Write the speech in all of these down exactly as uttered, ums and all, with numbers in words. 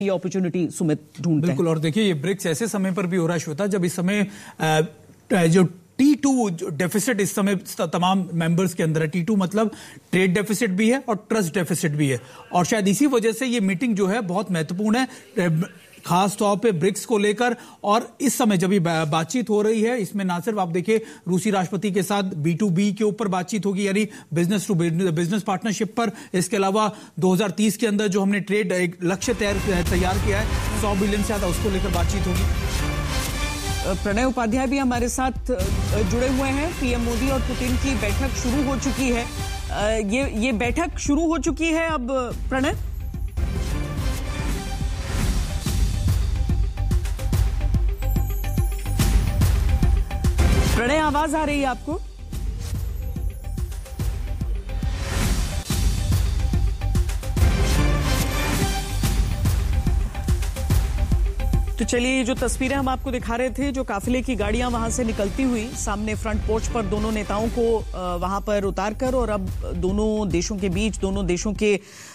ये अपॉर्चुनिटी सुमित ढूंढते हैं। बिल्कुल, और देखिए ये ब्रिक्स ऐसे समय पर भी हो रहा है श्वेता, जब इस समय जो टी टू डेफिसिट इस समय तमाम मेंबर्स के अंदर है। टी टू मतलब ट्रेड डेफिसिट भी है और ट्रस्ट डेफिसिट भी है, और शायद इसी वजह से ये मीटिंग जो है बहुत महत्वपूर्ण है, खास तौर पे ब्रिक्स को लेकर। और इस समय जब ये बातचीत हो रही है, इसमें ना सिर्फ आप देखिए रूसी राष्ट्रपति के साथ बी टू बी के ऊपर बातचीत होगी, यानी बिजनेस टू बिजनेस पार्टनरशिप पर। इसके अलावा दो हज़ार तीस के अंदर जो हमने ट्रेड एक लक्ष्य तैयार तैयार किया है सौ बिलियन से ज्यादा, उसको लेकर बातचीत होगी। प्रणय उपाध्याय भी हमारे साथ जुड़े हुए हैं। पीएम मोदी और पुतिन की बैठक शुरू हो चुकी है। ये ये बैठक शुरू हो चुकी है अब प्रणय। प्रणय, आवाज आ रही है आपको? तो चलिए, ये जो तस्वीरें हम आपको दिखा रहे थे, जो काफिले की गाड़ियां वहां से निकलती हुई सामने फ्रंट पोर्च पर दोनों नेताओं को वहां पर उतार कर, और अब दोनों देशों के बीच दोनों देशों के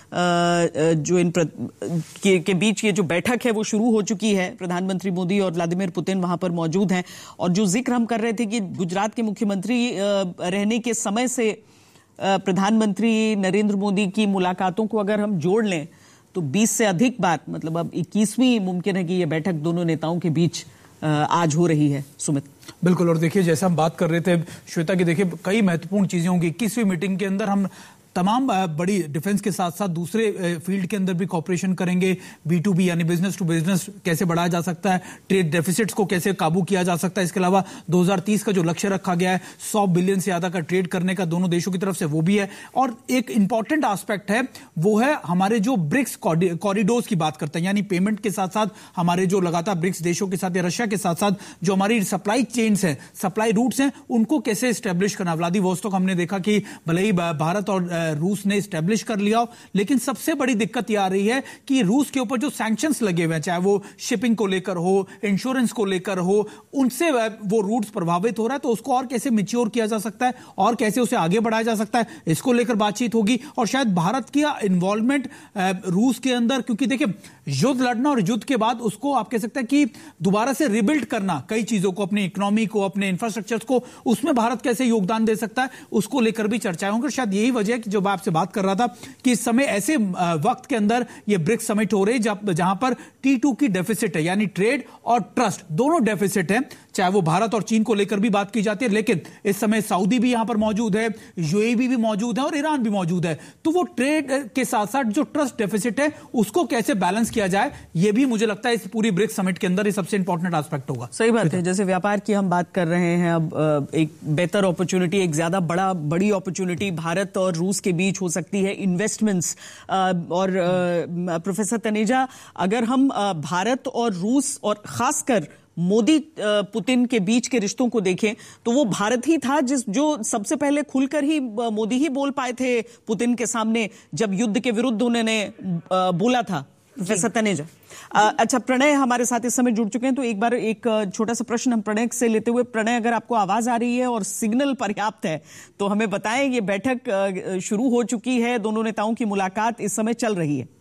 जो इन के, के बीच ये जो बैठक है वो शुरू हो चुकी है। प्रधानमंत्री मोदी और व्लादिमीर पुतिन वहां पर मौजूद हैं। और जो जिक्र हम कर रहे थे कि गुजरात के मुख्यमंत्री रहने के समय से प्रधानमंत्री नरेंद्र मोदी की मुलाकातों को अगर हम जोड़ लें तो बीस से अधिक बार, मतलब अब इक्कीसवीं मुमकिन है कि यह बैठक दोनों नेताओं के बीच आज हो रही है। सुमित, बिल्कुल, और देखिए जैसा हम बात कर रहे थे श्वेता की, देखिए कई महत्वपूर्ण चीजें होंगी। इक्कीसवीं मीटिंग के अंदर हम तमाम बड़ी डिफेंस के साथ साथ दूसरे फील्ड के अंदर भी कॉपरेशन करेंगे। बी टू बी यानी बिजनेस टू बिजनेस कैसे बढ़ाया जा सकता है, ट्रेड डेफिसिट्स को कैसे काबू किया जा सकता है। इसके अलावा दो हज़ार तीस का जो लक्ष्य रखा गया है सौ बिलियन से ज्यादा का ट्रेड करने का दोनों देशों की तरफ से, वो भी है। और एक इंपॉर्टेंट एस्पेक्ट है वो है हमारे जो ब्रिक्स कॉरिडोर्स की बात करते हैं, यानी पेमेंट के साथ साथ हमारे जो लगातार ब्रिक्स देशों के साथ या रशिया के साथ साथ जो हमारी सप्लाई चेन्स हैं, सप्लाई रूट्स हैं, उनको कैसे स्टैब्लिश करना। व्लादिवोस्तोक हमने देखा कि भले ही भारत और रूस ने स्टैब्लिश कर लिया हो, लेकिन सबसे बड़ी दिक्कत यह आ रही है कि रूस के ऊपर जो सैंक्शंस लगे हुए हैं, चाहे वो शिपिंग को लेकर हो, इंश्योरेंस को लेकर हो, उनसे वो रूट्स प्रभावित हो रहा है। तो उसको और कैसे मैच्योर किया जा सकता है और कैसे उसे आगे बढ़ाया जा सकता है, इसको लेकर बातचीत होगी। और शायद भारत की इन्वॉल्वमेंट रूस के अंदर, क्योंकि देखिए युद्ध लड़ना और युद्ध के बाद उसको आप कह सकते हैं कि दोबारा से रिबिल्ड करना, कई चीजों को, अपनी इकोनॉमी को, अपने इंफ्रास्ट्रक्चर को, उसमें भारत कैसे योगदान दे सकता है, उसको लेकर भी चर्चाएं होंगी। शायद यही वजह है कि जो मैं आपसे बात कर रहा था कि इस समय ऐसे वक्त के अंदर ये ब्रिक्स समिट हो रही है जहां पर टी टू की डेफिसिट है, यानी ट्रेड और ट्रस्ट दोनों डेफिसिट है। चाहे वो भारत और चीन को लेकर भी बात की जाती है, लेकिन इस समय सऊदी भी यहां पर मौजूद है, यूएई भी मौजूद है और ईरान भी मौजूद है। तो वो ट्रेड के साथ साथ जो ट्रस्ट डेफिसिट है उसको कैसे बैलेंस किया जाए, ये भी मुझे लगता है इस पूरी ब्रिक्स समिट के अंदर ये सबसे इंपॉर्टेंट एस्पेक्ट होगा। सही बात है। जैसे व्यापार की हम बात कर रहे हैं, अब एक बेहतर अपॉर्चुनिटी, एक ज्यादा बड़ा बड़ी अपॉर्चुनिटी भारत और रूस के बीच हो सकती है, इन्वेस्टमेंट्स। और प्रोफेसर तनेजा, अगर हम भारत और रूस और खासकर मोदी पुतिन के बीच के रिश्तों को देखें तो वो भारत ही था जिस जो सबसे पहले खुलकर ही मोदी ही बोल पाए थे पुतिन के सामने जब युद्ध के विरुद्ध उन्होंने बोला था। प्रोफेसर तनेजा, अच्छा प्रणय हमारे साथ इस समय जुड़ चुके हैं, तो एक बार एक छोटा सा प्रश्न हम प्रणय से लेते हुए। प्रणय, अगर आपको आवाज आ रही है और सिग्नल पर्याप्त है तो हमें बताएं, ये बैठक शुरू हो चुकी है, दोनों नेताओं की मुलाकात इस समय चल रही है।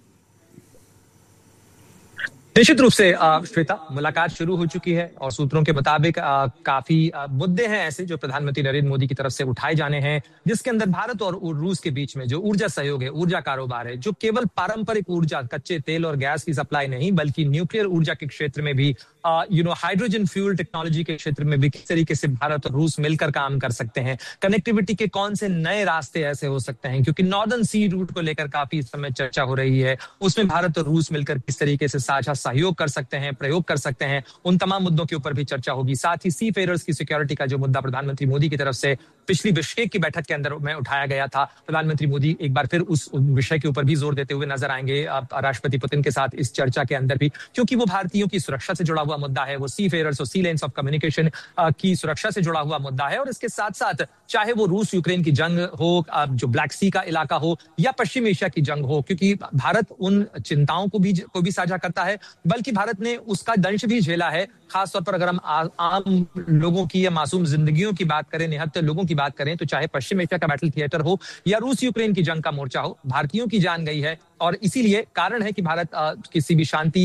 निश्चित रूप से श्वेता, मुलाकात शुरू हो चुकी है और सूत्रों के मुताबिक काफी आ, मुद्दे हैं ऐसे जो प्रधानमंत्री नरेंद्र मोदी की तरफ से उठाए जाने हैं, जिसके अंदर भारत और रूस के बीच में जो ऊर्जा सहयोग है, ऊर्जा कारोबार है, जो केवल पारंपरिक ऊर्जा, कच्चे तेल और गैस की सप्लाई नहीं बल्कि न्यूक्लियर ऊर्जा के क्षेत्र में भी, you know hydrogen fuel technology के क्षेत्र में भी किस तरीके से भारत और रूस मिलकर काम कर सकते हैं, कनेक्टिविटी के कौन से नए रास्ते ऐसे हो सकते हैं, क्योंकि नॉर्दर्न सी रूट को लेकर काफी इस समय चर्चा हो रही है, उसमें भारत और रूस मिलकर किस तरीके से साझा सहयोग कर सकते हैं, प्रयोग कर सकते हैं, उन तमाम मुद्दों के ऊपर भी चर्चा होगी। साथ ही सी फेयरर्स की सिक्योरिटी का जो मुद्दा प्रधानमंत्री मोदी की तरफ से पिछली बिश्केक की बैठक के अंदर में उठाया गया था, प्रधानमंत्री मोदी एक बार फिर उस विषय के ऊपर भी जोर देते हुए नजर आएंगे राष्ट्रपति पुतिन के साथ इस चर्चा के अंदर भी, क्योंकि वो भारतीयों की सुरक्षा से जुड़ा हुआ मुद्दा है, वो सी फेयरर्स और सी लेन्स ऑफ कम्युनिकेशन की सुरक्षा से जुड़ा हुआ मुद्दा है। और इसके साथ साथ चाहे वो रूस यूक्रेन की जंग हो, जो ब्लैक सी का इलाका हो, या पश्चिम एशिया की जंग हो, क्योंकि भारत उन चिंताओं को भी को भी साझा करता है, बल्कि भारत ने उसका दंश भी झेला है खासतौर पर अगर हम आ, आम लोगों की या मासूम जिंदगियों की बात करें, निहत्थे लोगों की बात करें, तो चाहे पश्चिम एशिया का बैटल थिएटर हो या रूस यूक्रेन की जंग का मोर्चा हो, भारतीयों की जान गई है। और इसीलिए कारण है कि भारत आ, किसी भी शांति